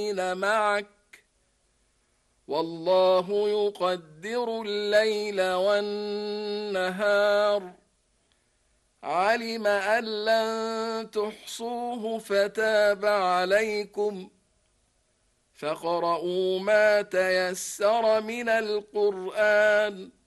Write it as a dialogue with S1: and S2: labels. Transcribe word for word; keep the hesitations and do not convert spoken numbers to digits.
S1: معك والله يقدر الليل والنهار علم أن لن تحصوه فتاب عليكم فاقرؤوا ما تيسر من القرآن